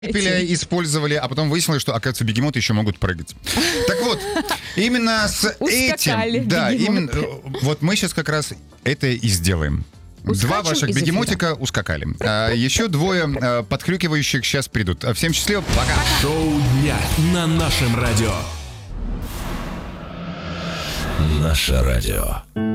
использовали, а потом выяснилось, что, оказывается, бегемоты еще могут прыгать. Так вот, именно с этим... Да, именно... Вот мы сейчас как раз это и сделаем. Два ваших бегемотика ускакали. Еще двое подхрюкивающих сейчас придут. Всем счастливо, пока. Шоу дня на нашем радио. Наше радио.